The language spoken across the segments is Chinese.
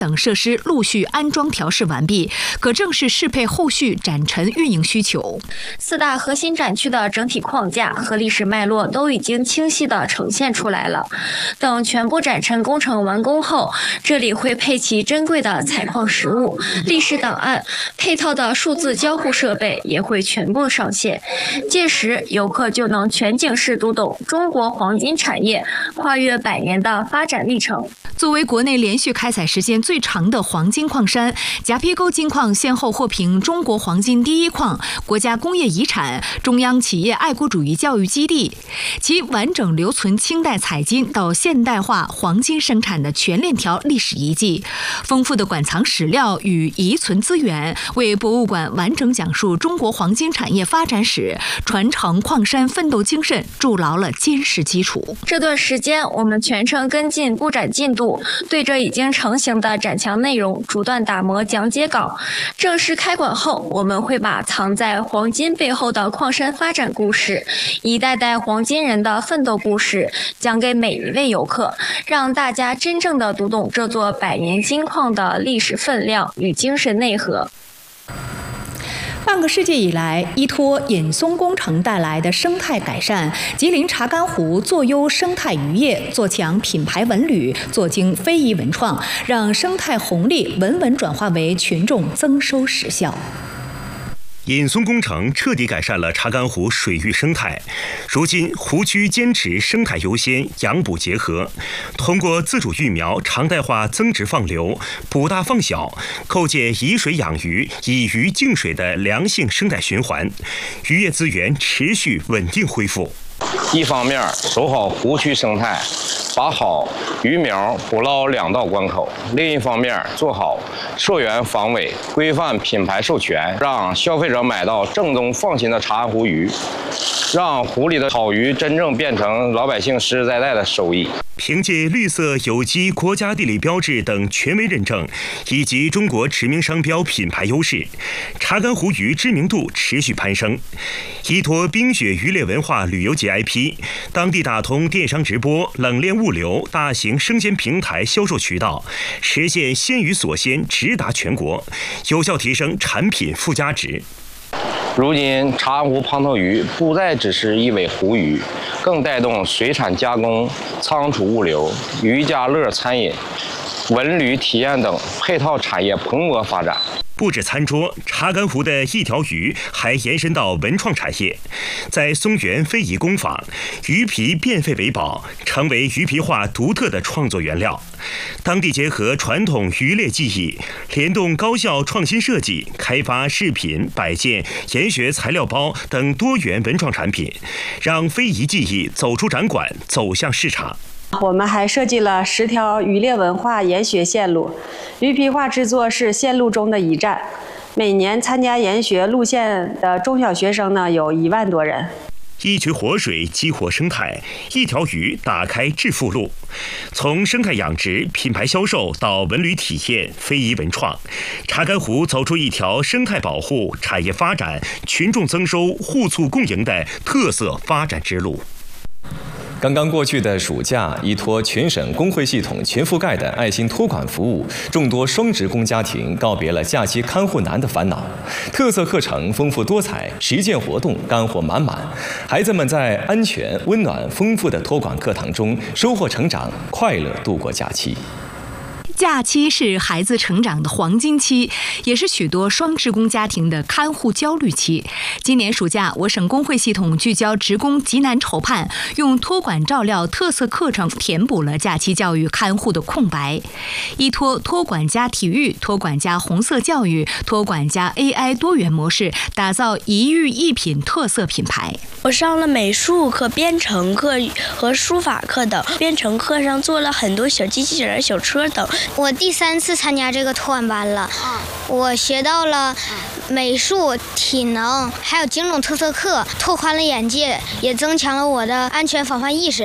等设施陆续安装调试完毕，可正式适配后续展陈运营需求。 4大核心展区的整体框架和历史脉络都已经清晰地呈现出来了。等全部展陈工程完工后，这里会配齐珍贵的采矿实物、历史档案，配套的数字交互设备也会全部上线。届时，游客就能全景式读懂中国黄金产业跨越100年的发展历程。 作为国内连续开采时间最长的黄金矿山，夹皮沟金矿先后获评中国黄金第一矿、国家工业遗产、中央企业爱国主义教育基地。其完整留存清代采金到现代化黄金生产的全链条历史遗迹，丰富的馆藏史料与遗存资源，为博物馆完整讲述中国黄金产业发展史、传承矿山奋斗精神筑牢了坚实基础。 这段时间，我们全程跟进布展进度，对着已经成型的展墙内容不断打磨讲解稿。正式开馆后，我们会把藏在黄金背后的矿山发展故事、一代代黄金人的奋斗故事讲给每一位游客，让大家真正的读懂这座100年金矿的历史分量与精神内核。 半个世纪以来，依托引松工程带来的生态改善，吉林查干湖做优生态渔业，做强品牌文旅，做精非遗文创，让生态红利稳稳转化为群众增收实效。 引松工程彻底改善了查干湖水域生态。如今，湖区坚持生态优先、养补结合，通过自主育苗、常态化增殖放流、捕大放小，构建以水养鱼、以鱼净水的良性生态循环，渔业资源持续稳定恢复。 一方面守好湖区生态，把好鱼苗捕捞2道关口；另一方面做好溯源防伪，规范品牌授权，让消费者买到正宗放心的查干湖鱼，让湖里的好鱼真正变成老百姓实实在在的收益。 凭借绿色有机国家地理标志等权威认证，以及中国驰名商标品牌优势，查干湖鱼知名度持续攀升。依托冰雪渔猎文化旅游节 IP， 当地打通电商直播、冷链物流、大型生鲜平台销售渠道，实现鲜鱼所鲜直达全国，有效提升产品附加值。 如今，查干湖胖头鱼不再只是一尾湖鱼，更带动水产加工、仓储物流、渔家乐餐饮、文旅体验等配套产业蓬勃发展。 不止餐桌，查干湖的一条鱼还延伸到文创产业。在松原非遗工坊，鱼皮变废为宝，成为鱼皮画独特的创作原料。当地结合传统渔猎技艺，联动高校创新设计，开发饰品、摆件、研学材料包等多元文创产品，让非遗技艺走出展馆，走向市场。 我们还设计了10条渔猎文化研学线路，鱼皮画制作是线路中的一站。每年参加研学路线的中小学生呢有1万多人。 一渠活水激活生态，一条鱼打开致富路。从生态养殖、品牌销售到文旅体验、非遗文创，查干湖走出一条生态保护、产业发展、群众增收互促共赢的特色发展之路。 刚刚过去的暑假，依托全省工会系统全覆盖的爱心托管服务，众多双职工家庭告别了假期看护难的烦恼。特色课程丰富多彩，实践活动干货满满，孩子们在安全、温暖、丰富的托管课堂中收获成长，快乐度过假期。 假期是孩子成长的黄金期，也是许多双职工家庭的看护焦虑期。今年暑假，我省工会系统聚焦职工急难愁盼，用托管照料特色课程填补了假期教育看护的空白。依托托管加体育、托管加红色教育、托管加 AI 多元模式，打造一育一品特色品牌。 我上了美术课、编程课和书法课等，编程课上做了很多小机器人、小车等。 我第3次参加这个托管班了，我学到了美术、体能，还有精种特色课，拓宽了眼界，也增强了我的安全防范意识。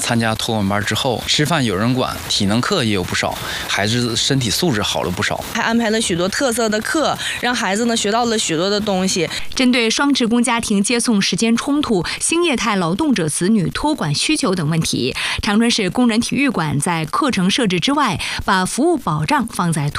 参加托管班之后，吃饭有人管，体能课也有不少，孩子身体素质好了不少。 还安排了许多特色的课，让孩子呢学到了许多的东西。 针对双职工家庭接送时间冲突、兴业态劳动者子女托管需求等问题，长春市工人体育馆在课程设置之外，把服务保障放在